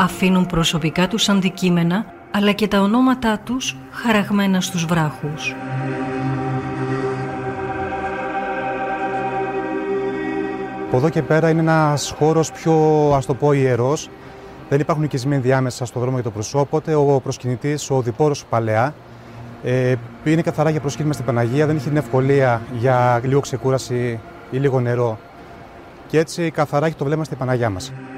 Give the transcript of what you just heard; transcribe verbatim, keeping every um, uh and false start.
αφήνουν προσωπικά τους αντικείμενα, αλλά και τα ονόματά τους χαραγμένα στους βράχους. Από εδώ και πέρα είναι ένας χώρος πιο, ας το πω, ιερός. Δεν υπάρχουν οικισμοί διάμεσα στο δρόμο για το προσώπο, οπότε ο προσκυνητής, ο οδηπόρος παλαιά, ε, είναι καθαρά για προσκύνημα στην Παναγία, δεν έχει την ευκολία για λίγο ξεκούραση ή λίγο νερό. Και έτσι καθαρά έχει το βλέμμα στην Παναγιά μας.